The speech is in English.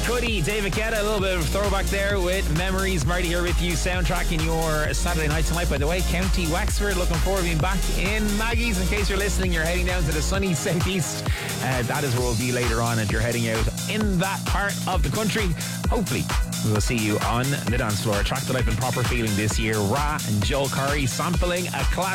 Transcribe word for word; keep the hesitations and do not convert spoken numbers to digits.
Cuddy, David Guetta, a little bit of throwback there with Memories. Marty here with you, soundtracking your Saturday night tonight. By the way, County Wexford, looking forward to being back in Maggie's. In case you're listening, you're heading down to the sunny southeast. Uh, that is where we'll be later on if you're heading out in that part of the country. Hopefully, we will see you on the dance floor. A track that I've been proper feeling this year. Ra and Joel Curry sampling a classic.